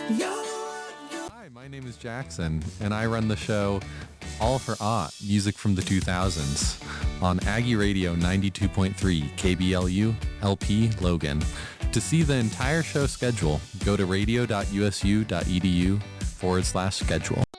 Hi, my name is Jackson, and I run the show All for Aught, music from the 2000s, on Aggie Radio 92.3 KBLU LP Logan. To see the entire show schedule, go to radio.usu.edu/schedule.